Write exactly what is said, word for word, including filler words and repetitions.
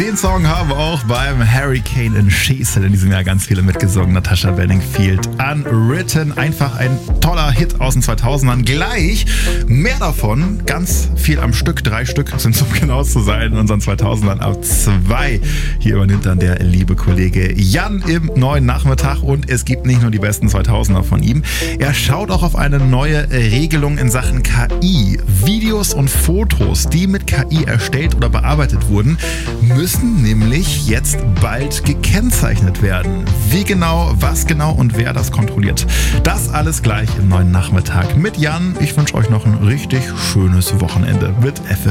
Den Song haben auch beim Hurricane in Schesel in diesem Jahr ganz viele mitgesungen. Natasha Bedingfield, Unwritten. Einfach ein toller Hit aus den zweitausendern. Gleich mehr davon, ganz viel am Stück. Drei Stück sind, um genau zu sein, in unseren zweitausendern ab zwei. Hier übernimmt dann der liebe Kollege Jan im neuen Nachmittag. Und es gibt nicht nur die besten zweitausender von ihm. Er schaut auch auf eine neue Regelung in Sachen K I. Videos und Fotos, die mit K I erstellt oder bearbeitet wurden, müssen nämlich jetzt bald gekennzeichnet werden. Wie genau, was genau und wer das kontrolliert. Das alles gleich im neuen Nachmittag mit Jan. Ich wünsche euch noch ein richtig schönes Wochenende mit F